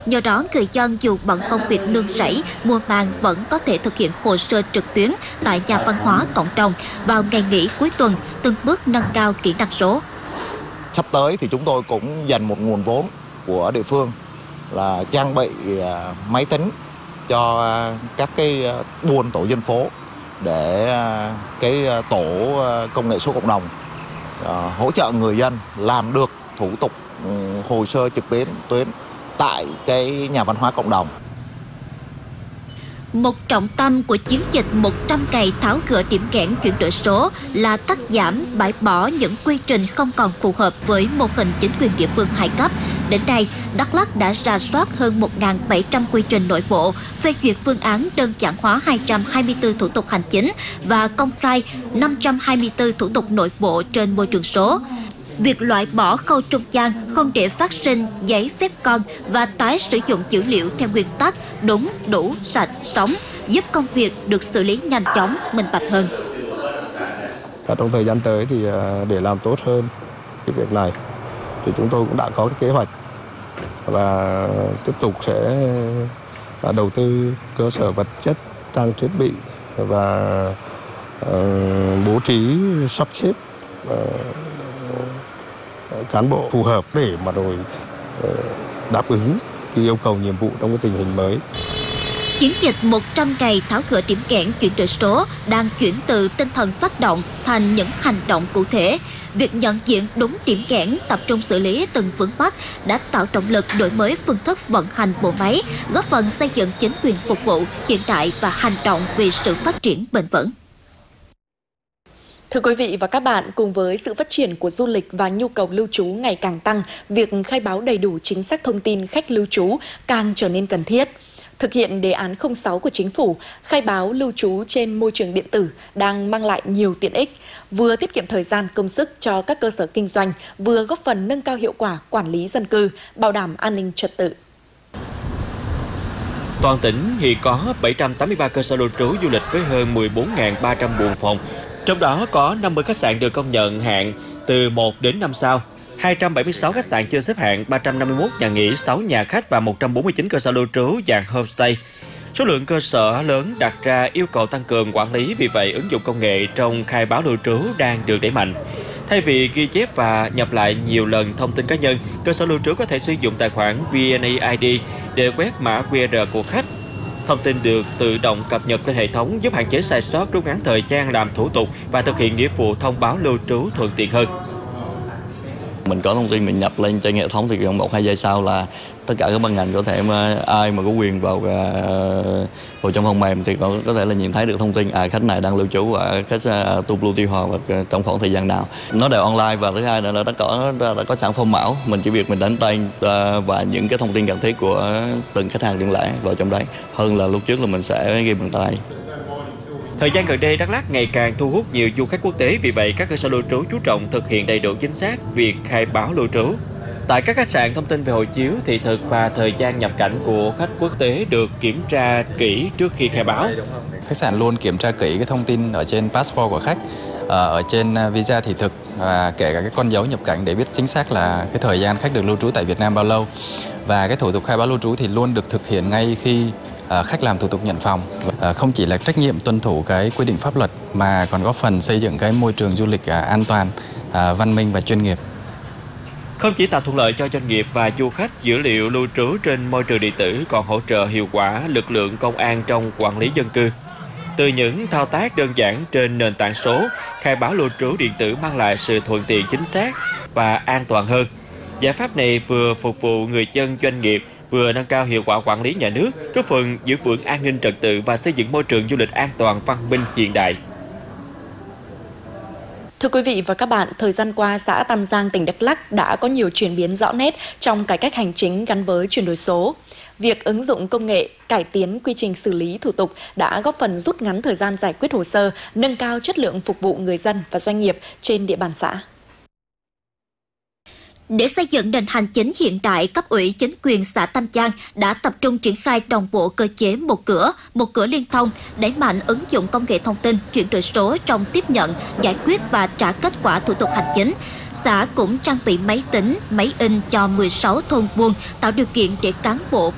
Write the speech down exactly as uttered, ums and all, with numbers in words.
Do đó, người dân dù bận công việc nương rẫy, mùa màng vẫn có thể thực hiện hồ sơ trực tuyến tại nhà văn hóa cộng đồng vào ngày nghỉ cuối tuần, từng bước nâng cao kỹ năng số. Sắp tới thì chúng tôi cũng dành một nguồn vốn của địa phương là trang bị máy tính cho các cái buôn tổ dân phố để cái tổ công nghệ số cộng đồng hỗ trợ người dân làm được thủ tục hồ sơ trực tuyến tuyến tại cái nhà văn hóa cộng đồng. Một trọng tâm của chiến dịch một trăm ngày tháo gỡ điểm nghẽn chuyển đổi số là cắt giảm, bãi bỏ những quy trình không còn phù hợp với mô hình chính quyền địa phương hai cấp. Đến nay, Đắk Lắk đã rà soát hơn một nghìn bảy trăm quy trình nội bộ, phê duyệt phương án đơn giản hóa hai trăm hai mươi tư thủ tục hành chính và công khai năm trăm hai mươi tư thủ tục nội bộ trên môi trường số. Việc loại bỏ khâu trung gian không để phát sinh giấy phép con và tái sử dụng dữ liệu theo nguyên tắc đúng, đủ, sạch, sống giúp công việc được xử lý nhanh chóng, minh bạch hơn. Và trong thời gian tới thì để làm tốt hơn cái việc này thì chúng tôi cũng đã có cái kế hoạch và tiếp tục sẽ đầu tư cơ sở vật chất, trang thiết bị và bố trí sắp xếp cán bộ phù hợp để mà rồi đáp ứng cái yêu cầu nhiệm vụ trong cái tình hình mới. Chiến dịch một trăm ngày tháo gỡ điểm nghẽn chuyển đổi số đang chuyển từ tinh thần phát động thành những hành động cụ thể. Việc nhận diện đúng điểm nghẽn, tập trung xử lý từng vướng mắc đã tạo động lực đổi mới phương thức vận hành bộ máy, góp phần xây dựng chính quyền phục vụ hiện đại và hành động vì sự phát triển bền vững. Thưa quý vị và các bạn, cùng với sự phát triển của du lịch và nhu cầu lưu trú ngày càng tăng, việc khai báo đầy đủ chính xác thông tin khách lưu trú càng trở nên cần thiết. Thực hiện đề án không sáu của Chính phủ, khai báo lưu trú trên môi trường điện tử đang mang lại nhiều tiện ích, vừa tiết kiệm thời gian công sức cho các cơ sở kinh doanh, vừa góp phần nâng cao hiệu quả quản lý dân cư, bảo đảm an ninh trật tự. Toàn tỉnh hiện có bảy trăm tám mươi ba cơ sở lưu trú du lịch với hơn mười bốn nghìn ba trăm buồng phòng. Trong đó có năm mươi khách sạn được công nhận hạng từ một đến năm sao, hai trăm bảy mươi sáu khách sạn chưa xếp hạng, ba trăm năm mươi mốt nhà nghỉ, sáu nhà khách và một trăm bốn mươi chín cơ sở lưu trú dạng homestay. Số lượng cơ sở lớn đặt ra yêu cầu tăng cường quản lý, vì vậy ứng dụng công nghệ trong khai báo lưu trú đang được đẩy mạnh. Thay vì ghi chép và nhập lại nhiều lần thông tin cá nhân, cơ sở lưu trú có thể sử dụng tài khoản vê en e i đê để quét mã quy rờ của khách. Thông tin được tự động cập nhật lên hệ thống giúp hạn chế sai sót, rút ngắn thời gian làm thủ tục và thực hiện nghĩa vụ thông báo lưu trú thuận tiện hơn. Mình có thông tin mình nhập lên trên hệ thống thì trong một hai giây sau là tất cả các ban ngành có thể mà ai mà có quyền vào vào trong phần mềm thì có có thể là nhìn thấy được thông tin à khách này đang lưu trú ở khách Tu Blue Tuy Hòa và trong khoảng thời gian nào. Nó đều online, và thứ hai là nó đã có đã có sản phẩm mẫu, mình chỉ việc mình đánh tên và những cái thông tin cần thiết của từng khách hàng liên lạc vào trong đấy, hơn là lúc trước là mình sẽ ghi bằng tay. Thời gian gần đây, Đắk Lắk ngày càng thu hút nhiều du khách quốc tế, vì vậy các cơ sở lưu trú chú trọng thực hiện đầy đủ chính xác việc khai báo lưu trú. Tại các khách sạn, thông tin về hộ chiếu, thị thực và thời gian nhập cảnh của khách quốc tế được kiểm tra kỹ trước khi khai báo. Khách sạn luôn kiểm tra kỹ cái thông tin ở trên passport của khách, ở trên visa thị thực và kể cả cái con dấu nhập cảnh để biết chính xác là cái thời gian khách được lưu trú tại Việt Nam bao lâu. Và cái thủ tục khai báo lưu trú thì luôn được thực hiện ngay khi khách làm thủ tục nhận phòng. Không chỉ là trách nhiệm tuân thủ cái quy định pháp luật mà còn góp phần xây dựng cái môi trường du lịch an toàn, văn minh và chuyên nghiệp. Không chỉ tạo thuận lợi cho doanh nghiệp và du khách, dữ liệu lưu trú trên môi trường điện tử còn hỗ trợ hiệu quả lực lượng công an trong quản lý dân cư. Từ những thao tác đơn giản trên nền tảng số, khai báo lưu trú điện tử mang lại sự thuận tiện, chính xác và an toàn hơn. Giải pháp này vừa phục vụ người dân, doanh nghiệp, vừa nâng cao hiệu quả quản lý nhà nước, góp phần giữ vững an ninh trật tự và xây dựng môi trường du lịch an toàn, văn minh, hiện đại. Thưa quý vị và các bạn, thời gian qua, xã Tam Giang, tỉnh Đắk Lắk đã có nhiều chuyển biến rõ nét trong cải cách hành chính gắn với chuyển đổi số. Việc ứng dụng công nghệ, cải tiến quy trình xử lý thủ tục đã góp phần rút ngắn thời gian giải quyết hồ sơ, nâng cao chất lượng phục vụ người dân và doanh nghiệp trên địa bàn xã. Để xây dựng nền hành chính hiện đại, cấp ủy chính quyền xã Tam Giang đã tập trung triển khai đồng bộ cơ chế một cửa, một cửa liên thông, đẩy mạnh ứng dụng công nghệ thông tin, chuyển đổi số trong tiếp nhận, giải quyết và trả kết quả thủ tục hành chính. Xã cũng trang bị máy tính, máy in cho mười sáu thôn buôn, tạo điều kiện để cán bộ,